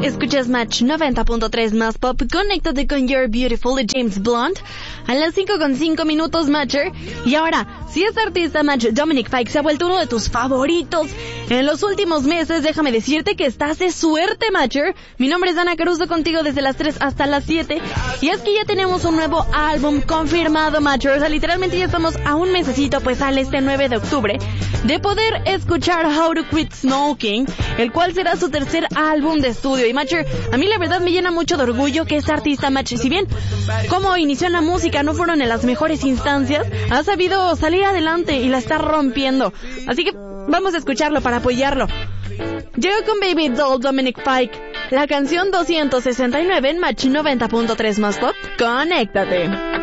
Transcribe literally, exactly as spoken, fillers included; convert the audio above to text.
Escuchas Match noventa punto tres más pop. Conéctate con You're Beautiful de James Blunt a las cinco con cinco minutos, Matcher. Y ahora, si este artista, Match, Dominic Fike, se ha vuelto uno de tus favoritos en los últimos meses, déjame decirte que estás de suerte, Matcher. Mi nombre es Ana Caruso, contigo desde las tres hasta las siete. Y es que ya tenemos un nuevo álbum confirmado, Matcher. O sea, literalmente ya estamos a un mesecito, pues sale este nueve de octubre, de poder escuchar How to Quit Smoking, el cual será su tercer álbum de estudio. Y Matcher, a mí la verdad me llena mucho de orgullo que este artista, Match, si bien como inició en la música no fueron en las mejores instancias, ha sabido salir adelante y la está rompiendo. Así que vamos a escucharlo para apoyarlo. Llega con Baby Doll, Dominic Fike, la canción doscientos sesenta y nueve en Match noventa punto tres más pop. Conéctate.